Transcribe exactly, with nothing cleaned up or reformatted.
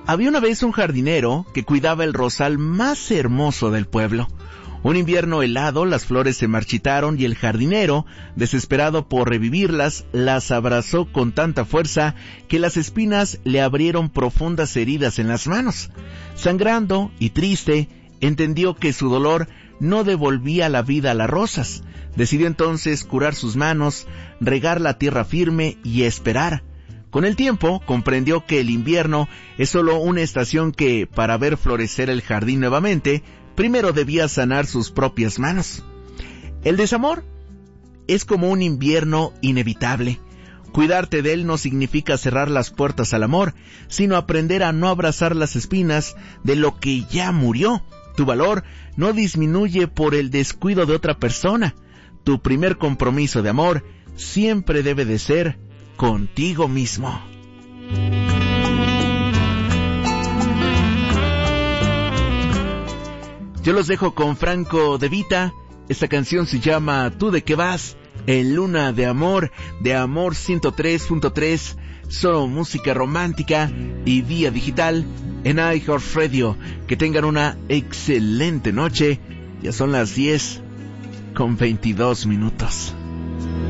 Había una vez un jardinero que cuidaba el rosal más hermoso del pueblo. Un invierno helado, las flores se marchitaron y el jardinero, desesperado por revivirlas, las abrazó con tanta fuerza que las espinas le abrieron profundas heridas en las manos. Sangrando y triste, entendió que su dolor no devolvía la vida a las rosas. Decidió entonces curar sus manos, regar la tierra firme y esperar. Con el tiempo, comprendió que el invierno es solo una estación que, para ver florecer el jardín nuevamente, primero debía sanar sus propias manos. El desamor es como un invierno inevitable. Cuidarte de él no significa cerrar las puertas al amor, sino aprender a no abrazar las espinas de lo que ya murió. Tu valor no disminuye por el descuido de otra persona. Tu primer compromiso de amor siempre debe de ser contigo mismo. Yo los dejo con Franco De Vita. Esta canción se llama ¿Tú de qué vas? En Luna de Amor, de Amor ciento tres punto tres, solo música romántica y vía digital en iHeartRadio. Que tengan una excelente noche. Ya son las diez con veintidós minutos.